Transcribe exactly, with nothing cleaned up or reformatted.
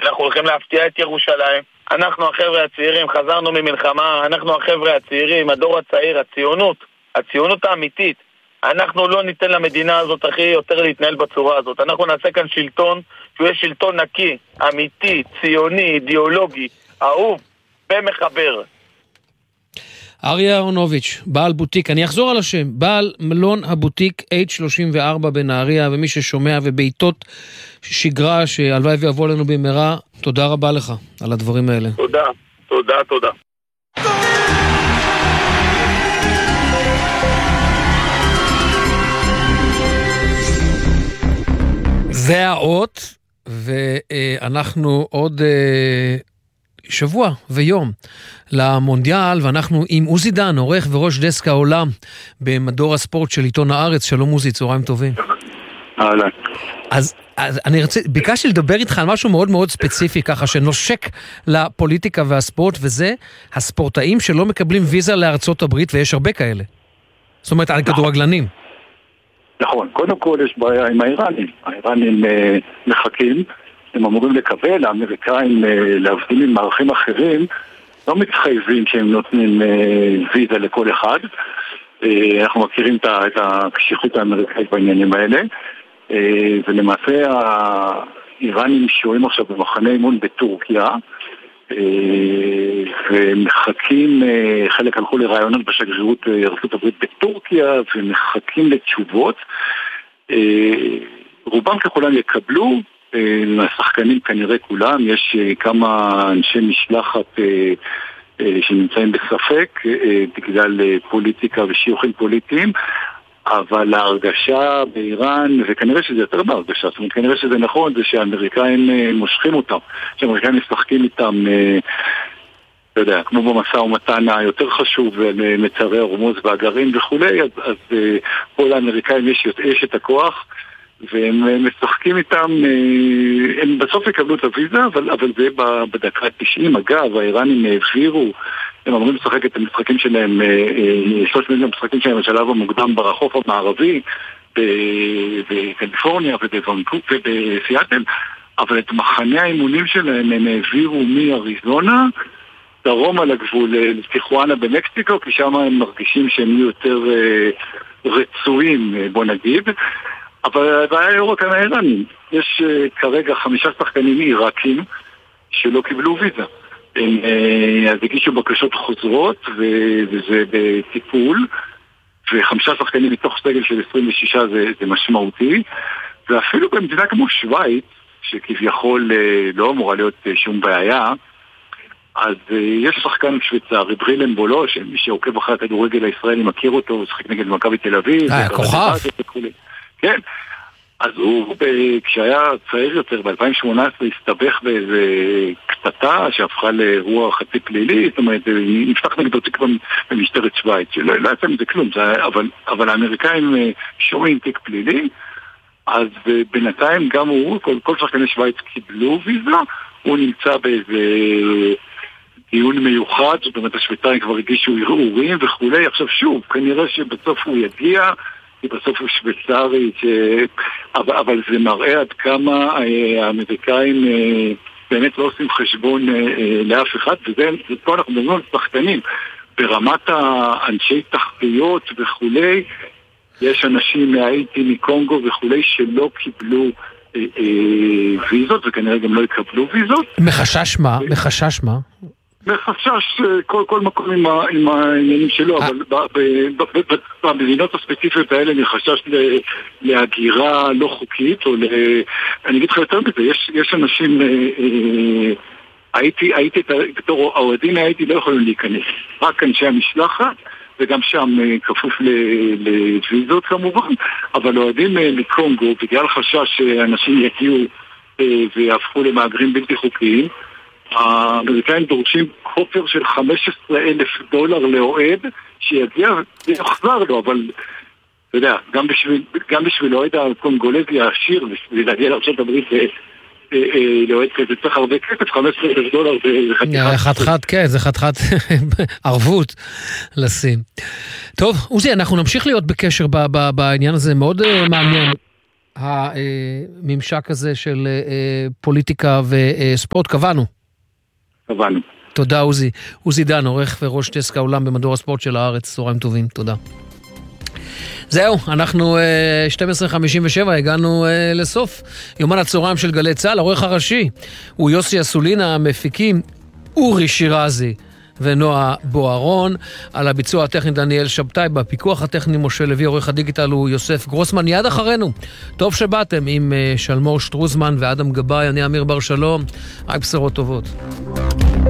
אנחנו הולכים להפתיע את ירושלים. אנחנו החבר'ה הצעירים, חזרנו ממלחמה, אנחנו החבר'ה הצעירים, הדור הצעיר, הציונות, הציונות האמיתית. אנחנו לא ניתן למדינה הזאת הכי יותר להתנהל בצורה הזאת. אנחנו נעשה כאן שלטון שהוא יהיה שלטון נקי, אמיתי, ציוני, אידיאולוגי, אהוב ומחבר. אריה אהרונוביץ', בעל בוטיק, אני אחזור על השם, בעל מלון הבוטיק אייץ' שלושים וארבע בנהריה, ומי ששומע ובעיתות שגרה שהלוואי ויבוא לנו במהרה, תודה רבה לך על הדברים האלה. תודה, תודה, תודה. זה האות, ואנחנו עוד שבוע ויום למונדיאל, ואנחנו עם עוזי דן, עורך וראש דסק העולם במדור הספורט של עיתון הארץ. שלום עוזי, צהריים טובים. אהלן. אז, אז אני רוצה, ביקשתי לדבר איתך על משהו מאוד מאוד ספציפי, ככה שנושק לפוליטיקה והספורט, וזה הספורטאים שלא מקבלים ויזה לארצות הברית, ויש הרבה כאלה. זאת אומרת, על כדורגלנים. נכון, קודם כל יש בעיה עם האיראנים. האיראנים אה, מחכים, הם אמורים לקבל, האמריקאים אה, להבדיל עם מערכים אחרים, לא מתחייבים שהם נותנים אה, ויזה לכל אחד. אה, אנחנו מכירים את הקשיחות האמריקאית בעניינים האלה, אה, ולמעשה האיראנים שוהים עכשיו במחנה אימון בטורקיה, ומחכים, חלק הלכו לרעיונות בשגרירות ארצות הברית בטורקיה ומחכים לתשובות. רובם ככולם יקבלו, מהשחקנים כנראה כולם, יש כמה אנשי משלחת שנמצאים בספק בגלל פוליטיקה ושיוחים פוליטיים, אבל ההרגשה באיראן, וכנראה שזה יותר בהרגשה, זאת אומרת, כנראה שזה נכון, זה שהאמריקאים מושכים אותם, שהאמריקאים משחקים איתם, לא יודע, כמו במשא ומתן היותר חשוב, מצרי הרמוז והגרעין וכולי, אז, אז פה לאמריקאים יש, יש את הכוח, והם משחקים איתם, הם בסוף יקבלו את הוויזה, אבל, אבל זה בדקה תשעים, אגב, האיראנים העבירו, הם אמורים לשחק את המשחקים שלהם, שלוש מיליון המשחקים שלהם בשלב המוקדם ברחוב המערבי, בקליפורניה ובסיאטל, אבל את מחנה האימונים שלהם הם העבירו מאריזונה, דרום על הגבול לטיחואנה במקסיקו, כי שם הם מרגישים שהם יהיו יותר רצויים, בוא נגיד, אבל הבעיה היא לא רק האיראנים, יש כרגע חמישה שחקנים עיראקים שלא קיבלו ויזה. הם אז הגישו בקשות חוזרות, וזה בטיפול, וחמישה שחקנים מתוך סגל של עשרים ושש זה, זה משמעותי, ואפילו במדינה כמו שוויץ, שכביכול לא אמורה להיות שום בעיה, אז יש שחקן שוויצרי, ברילן בולו, שמי שעוקב אחרי הכדורגל הישראלי מכיר אותו, הוא שחק נגד מכבי תל אביב. אה, כוכב. כן. אז הוא, כשהיה צעיר יותר, ב-אלפיים שמונה עשרה הסתבך באיזה קטטה שהפכה לאירוע חצי פלילי, זאת אומרת, נפתח נגדו תיק במשטרת שוויץ, שלא לא יצא מזה כלום, אבל, אבל האמריקאים שומעים תיק פלילי, אז בינתיים גם הוא, כל, כל שחקני שוויץ קיבלו ויזה, הוא נמצא באיזה דיון מיוחד, זאת אומרת, השוויצרים כבר הגישו ערעורים וכולי, עכשיו שוב, כנראה שבסוף הוא יגיע, כי בסוף הוא שוויצרי, ש... אבל, אבל זה מראה עד כמה האמריקאים באמת לא עושים חשבון לאף אחד, וזה, פה אנחנו מדברים על שחקנים, ברמת האנשי תחתיות וכולי, יש אנשים מהאיטי, מקונגו וכולי, שלא קיבלו אה, אה, ויזות, וכנראה גם לא יקבלו ויזות. מחשש מה? מחשש מה? מחשש כל, כל מקום עם, ה, עם העניינים שלו, אבל במדינות הספציפיות האלה מחשש להגירה לא חוקית, או ל... אני אגיד לך יותר בזה, יש, יש אנשים, אה, אה, הייתי, הייתי, בתור האוהדים הייתי לא יכולים להיכנס, רק אנשי המשלחת, וגם שם כפוף לוויזות כמובן, אבל אוהדים מקונגו, בגלל חשש שאנשים יגיעו ויהפכו למהגרים בלתי חוקיים, האמריקאים דורשים כופר של חמישה עשר אלף דולר לאוהד שיגיע ויוחזר לו, אבל אתה יודע, גם בשביל, גם בשביל אוהד הקונגולזי העשיר, בשביל להגיע לארצות הברית לאוהד כזה צריך הרבה כסף, חמישה עשר אלף דולר זה חתיכת חד, כן, זה חתיכת ערבות לשים. טוב, עוזי, אנחנו נמשיך להיות בקשר בעניין הזה, מאוד מעניין. הממשק הזה של פוליטיקה וספורט. קבענו. קבענו. תודה עוזי. עוזי דן, עורך וראש דסק העולם במדור הספורט של הארץ. צהריים טובים, תודה. זהו, אנחנו שתים עשרה חמישים ושבע, הגענו לסוף יומן הצהריים של גלי צהל. העורך הראשי הוא יוסי אסולינה, המפיקים אורי שירזי ונועה בוערון, על הביצוע הטכני דניאל שבתאי, בפיקוח הטכני משה לוי, עורך הדיגיטל הוא יוסף גרוסמן. יד אחרינו, טוב שבאתם, עם שלמור שטרוזמן ואדם גבאי, אני אמיר בר שלום, רק בשורות טובות.